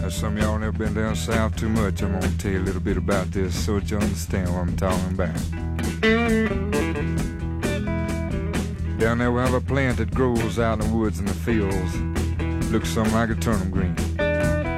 Some of y'all never been down south too much. I'm gonna tell you a little bit about this so that you understand what I'm talking about. Down there we have a plant that grows out in the woods and the fields. Looks something like a turnip green.